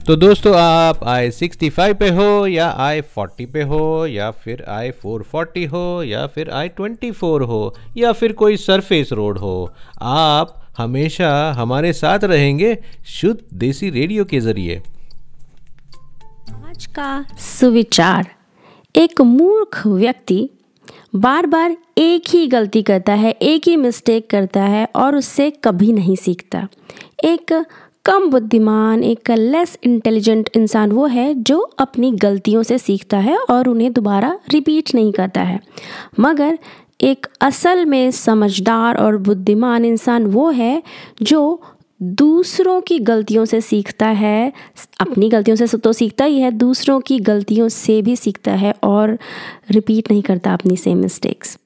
तो दोस्तों, आप I-65 पे हो या I-40 पे हो या फिर I-440 हो या फिर I-24 हो या फिर कोई सरफेस रोड हो, आप हमेशा हमारे साथ रहेंगे शुद्ध देसी रेडियो के ज़रिए। आज का सुविचार। एक मूर्ख व्यक्ति बार बार एक ही गलती करता है, एक ही मिस्टेक करता है और उससे कभी नहीं सीखता। एक कम बुद्धिमान, एक लेस इंटेलिजेंट इंसान वो है जो अपनी गलतियों से सीखता है और उन्हें दोबारा रिपीट नहीं करता है। मगर एक असल में समझदार और बुद्धिमान इंसान वो है जो दूसरों की गलतियों से सीखता है। अपनी गलतियों से तो सीखता ही है, दूसरों की गलतियों से भी सीखता है और रिपीट नहीं करता अपनी सेम मिस्टेक्स।